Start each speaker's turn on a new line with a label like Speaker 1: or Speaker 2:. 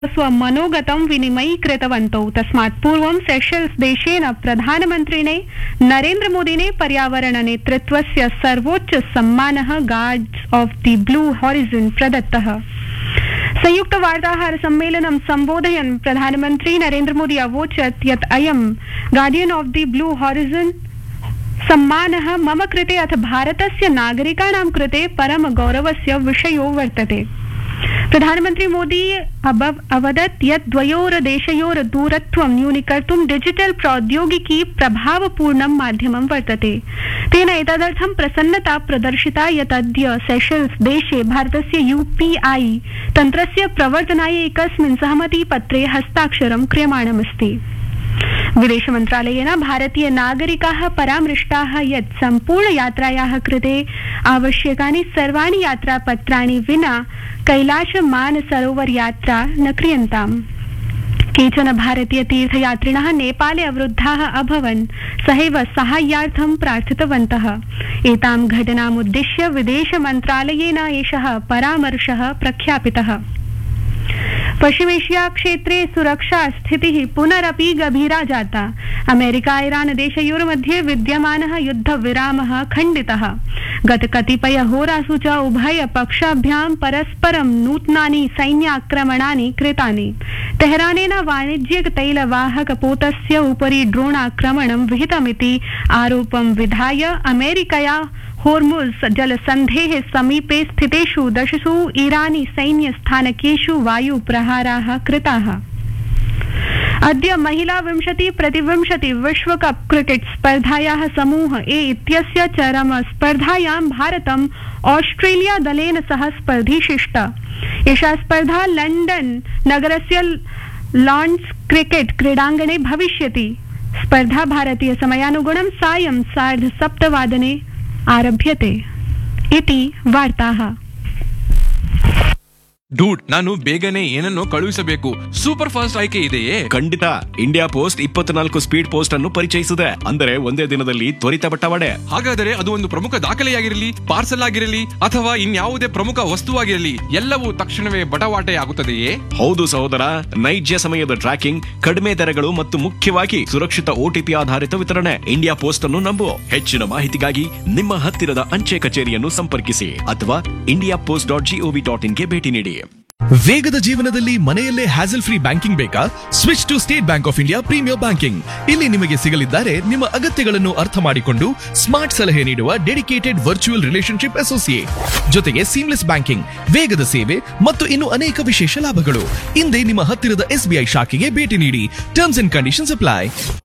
Speaker 1: स्वमनोगतं विनिमयीकृतवन्तौ। तस्मात् पूर्वं सेशेल्स् देशेन प्रधानमन्त्रिणे नरेन्द्र मोदिने पर्यावरण नेतृत्वस्य सर्वोच्च सम्मानः गार्ड्स् ऑफ द ब्लू हॉरिजन प्रदत्तः। संयुक्त वार्ताहर सम्मेलनं सम्बोधयन् प्रधानमन्त्री नरेन्द्र मोदी अवोचत् यत् अयं guardian of the blue horizon सम्मानः मम कृते अथ भारतस्य नागरिकाणां कृते परम गौरवस्य विषयो वर्तते। प्रधानमन्त्री मोदी अवदत् यत् द्वयोर्देशयोर् दूरत्वं न्यूनीकर्तुं डिजिटल प्रौद्योगिकी प्रभावपूर्णं माध्यमं वर्तते। तेन एतदर्थं प्रसन्नता प्रदर्शिता यत् अद्य सेशेल्स् देशे भारतस्य UPI तन्त्रस्य प्रवर्तनाय एकस्मिन् सहमतिपत्रे हस्ताक्षरं क्रियमाणमस्ति। विदेश मंत्रालयेन भारतीय नागरिकाः परामृष्टाः यत् सम्पूर्ण यात्रायाः कृते आवश्यकानि सर्वाणि यात्रापत्राणि विना कैलाश मानसरोवर यात्रा न क्रियन्ताम्। केचन भारतीय तीर्थयात्रिणः नेपाले अवरुद्धाः अभवन्, सहैव साहाय्यार्थं प्रार्थितवन्तः। एतां घटनामुद्दिश्य विदेश मंत्रालयेन एषः परामर्शः प्रख्यापितः। पश्चिमेशिया क्षेत्रे सुरक्षा स्थितिः पुनरपि गभीरा जाता। अमेरिका ईरान देशयोर्मध्ये विद्यमानः युद्धविरामः खण्डितः। गत कतिपय होरासु च उभय पक्षाभ्यां परस्परं नूतनानि सैन्याक्रमणानि कृतानि। तेहरानेन वाणिज्यिक तैलवाहक पोतस्य उपरि ड्रोणाक्रमणं विहितमिति आरोपं विधाय अमेरिकया होर्मुज़ जलसन्धेः समीपे स्थितेषु 10 ईरानी सैन्यस्थानकेषु वायुप्रहाराः कृताः। अद्य महिला 20x20 विश्वकप क्रिकेट स्पर्धायाः समूह ए इत्यस्य चरम स्पर्धायां भारतम् ऑस्ट्रेलिया दलेन सह स्पर्धिशिष्ट। एषा स्पर्धा लण्डन नगरस्य लॉर्ड्स क्रिकेट क्रीडाङ्गणे भविष्यति। स्पर्धा भारतीय समयानुगुणं सायं 7:30 आरभ्यते इति वार्ताः।
Speaker 2: ಡೂಡ್, ನಾನು ಬೇಗನೆ ಏನನ್ನೋ ಕಳುಹಿಸಬೇಕು. ಸೂಪರ್ ಫಾಸ್ಟ್ ಆಯ್ಕೆ ಇದೆಯೇ?
Speaker 3: ಖಂಡಿತ. ಇಂಡಿಯಾ ಪೋಸ್ಟ್ 24 ಸ್ಪೀಡ್ ಪೋಸ್ಟ್ ಅನ್ನು ಪರಿಚಯಿಸಿದೆ. ಅಂದರೆ ಒಂದೇ ದಿನದಲ್ಲಿ ತ್ವರಿತ ಬಟ್ಟವಾಡೆ.
Speaker 2: ಹಾಗಾದರೆ ಅದು ಒಂದು ಪ್ರಮುಖ ದಾಖಲೆಯಾಗಿರಲಿ, ಪಾರ್ಸಲ್ ಆಗಿರಲಿ ಅಥವಾ ಇನ್ಯಾವುದೇ ಪ್ರಮುಖ ವಸ್ತುವಾಗಿರಲಿ, ಎಲ್ಲವೂ ತಕ್ಷಣವೇ ಬಟವಾಟೆ ಆಗುತ್ತದೆಯೇ?
Speaker 3: ಹೌದು ಸಹೋದರ, ನೈಜ ಸಮಯದ ಟ್ರ್ಯಾಕಿಂಗ್, ಕಡಿಮೆ ದರಗಳು ಮತ್ತು ಮುಖ್ಯವಾಗಿ ಸುರಕ್ಷಿತ OTP ಆಧಾರಿತ ವಿತರಣೆ. ಇಂಡಿಯಾ ಪೋಸ್ಟ್ ಅನ್ನು ನಂಬು. ಹೆಚ್ಚಿನ ಮಾಹಿತಿಗಾಗಿ ನಿಮ್ಮ ಹತ್ತಿರದ ಅಂಚೆ ಕಚೇರಿಯನ್ನು ಸಂಪರ್ಕಿಸಿ ಅಥವಾ indiapost.gov.in ಗೆ ಭೇಟಿ ನೀಡಿ.
Speaker 4: ವೇಗದ ಜೀವನದಲ್ಲಿ ಮನೆಯಲ್ಲೇ ಹ್ಯಾಸಲ್ ಫ್ರೀ ಬ್ಯಾಂಕಿಂಗ್ ಬೇಕಾ? Switch to state bank of India premier banking. ಇಲ್ಲಿ ನಿಮಗೆ ಸಿಗಲಿದ್ದಾರೆ ನಿಮ್ಮ ಅಗತ್ಯಗಳನ್ನು ಅರ್ಥ ಮಾಡಿಕೊಂಡು ಸ್ಮಾರ್ಟ್ ಸಲಹೆ ನೀಡುವ ಡೆಡಿಕೇಟೆಡ್ ವರ್ಚುವಲ್ ರಿಲೇಶನ್ಶಿಪ್ ಅಸೋಸಿಯೇಟ್, ಜೊತೆಗೆ ಸೀಮ್ಲೆಸ್ ಬ್ಯಾಂಕಿಂಗ್, ವೇಗದ ಸೇವೆ ಮತ್ತು ಇನ್ನು ಅನೇಕ ವಿಶೇಷ ಲಾಭಗಳು. ಹಿಂದೆ ನಿಮ್ಮ ಹತ್ತಿರದ SBI ಶಾಖೆಗೆ ಭೇಟಿ ನೀಡಿ. Terms and conditions apply.